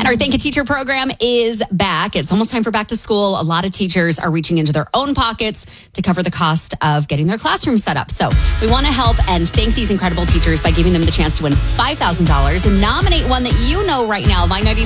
And our Thank a Teacher program is back. It's almost time for back to school. A lot of teachers are reaching into their own pockets to cover the cost of getting their classroom set up. So we want to help and thank these incredible teachers by giving them the chance to win $5,000 and nominate one that you know right now. Line 90